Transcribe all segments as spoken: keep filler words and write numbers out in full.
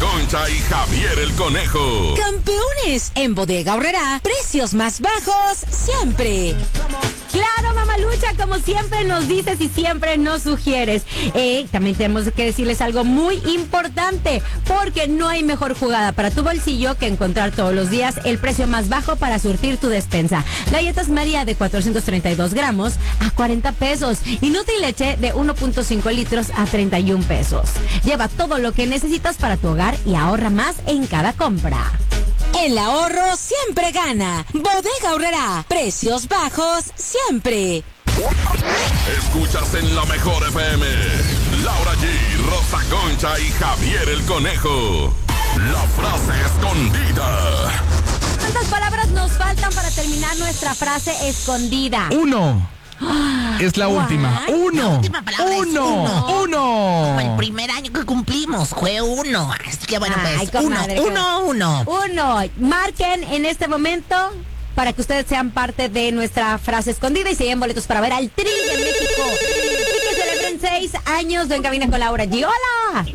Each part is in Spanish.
Concha y Javier el Conejo. Campeones, en Bodega Aurrerá, precios más bajos siempre. Claro, Mamalucha, como siempre nos dices y siempre nos sugieres. Eh, también tenemos que decirles algo muy importante, porque no hay mejor jugada para tu bolsillo que encontrar todos los días el precio más bajo para surtir tu despensa. Galletas María de cuatrocientos treinta y dos gramos a cuarenta pesos y Nutrileche de uno punto cinco litros a treinta y un pesos. Lleva todo lo que necesitas para tu hogar y ahorra más en cada compra. El ahorro siempre gana. Bodega Aurrerá, precios bajos siempre. Escuchas en la mejor F M. Laura G, Rosa Concha y Javier el Conejo. La frase escondida. ¿Cuántas palabras nos faltan para terminar nuestra frase escondida? Uno. Es la What? última. Uno. La última palabra uno. es uno. Uno. Como el primer año que cumplimos fue uno. Así que bueno, Ay, pues uno, comadre, uno, uno. Uno. Marquen en este momento para que ustedes sean parte de nuestra frase escondida y se lleven boletos para ver al Tri de México. Y que celebren seis años de En Cabina con Laura G. ¡Hola!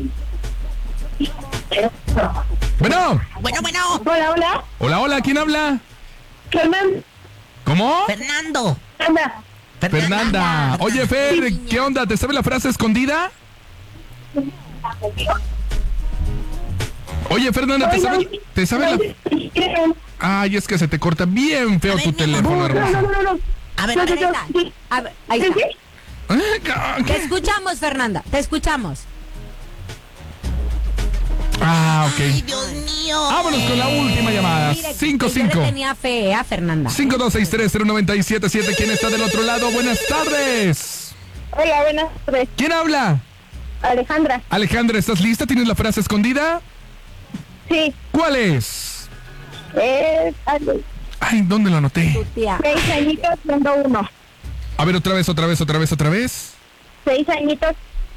Bueno. Bueno, bueno. Hola, hola. Hola, hola. ¿Quién habla? Fernanda. ¿Cómo? Fernando. Fernanda. Fernanda. Oye, Fer, ¿qué onda? ¿Te sabe la frase escondida? Oye, Fernanda, ¿te sabe, ¿te sabe la...? Ay, es que se te corta bien feo A ver, tu mi teléfono, amor. No, no, hermosa. no, no, no. A ver, a ver, Ahí está. A ver, ahí está. Ah, Te escuchamos, Fernanda. Te escuchamos. Ah, ok. Ay, Dios mío. Vámonos con la última llamada. Mire, cinco que yo cinco. le tenía fe a Fernanda. cinco dos seis tres cero nueve siete siete. ¿Quién está del otro lado? Buenas tardes. Hola, buenas tardes. ¿Quién habla? Alejandra. Alejandra, ¿estás lista? ¿Tienes la frase escondida? Sí. ¿Cuál es? Es Ay, ¿dónde la anoté? Tu tía. seis añitos siendo uno. A ver, otra vez, otra vez, otra vez, otra vez. Seis añitos.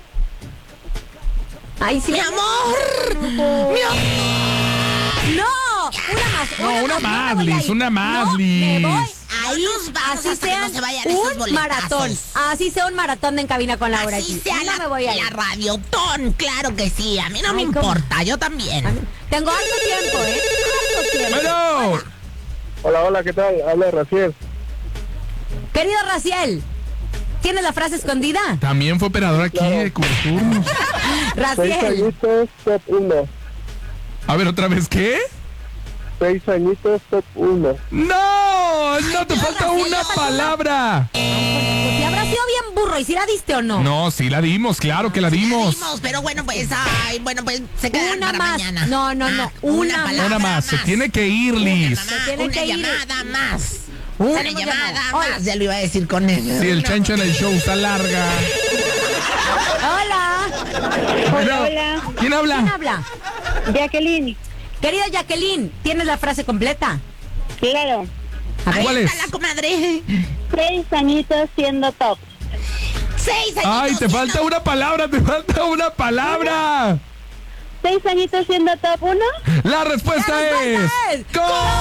Ay, sí. Mi amor. Mi amor. No, una más. No, una no más, me voy a Liz, ir. una más, No, Liz. Me voy Ahí nos vamos así hasta que sea no se vayan esos un boletazos. maratón. Así sea un maratón de En Cabina con Laura Así G. sea No la, me voy a ir. la radiotón, claro que sí. A mí no Ay, me ¿cómo? importa, yo también. Tengo harto tiempo, ¿eh? Harto tiempo. Bueno. Hola, hola, ¿qué tal? Habla Raciel. Querido Raciel, ¿tienes la frase escondida? También fue operador aquí Claro. de Cobertura. Raciel. añitos, top uno. A ver, otra vez, ¿qué? Seis añitos, top uno. ¡No! ¡No te falta Raciel, una ya pasó. palabra! Si habrá sido bien burro, ¿y si la diste o no? No, sí la dimos, claro que la dimos. Dimos, pero bueno, pues, ay, bueno, pues se quedan Una para más. mañana. No, no, no, Ah, una más. palabra Una más, se tiene que ir, Liz. Una, más, tiene una que ir. llamada más. Una Tenemos llamada llamada. más. Hola. Ya lo iba a decir con él. Si el chancho en el show está larga. Hola. Bueno, hola. ¿quién ¿Quién habla? habla? Jacqueline. Querida Jacqueline, ¿tienes la frase completa? Claro. A ver. ¿Cuál Ahí es? está la comadre. Seis añitos siendo top. Seis añitos. Ay, te falta una palabra, te falta una palabra. Seis añitos siendo top uno. La respuesta La respuesta es... es- ¡Correcta!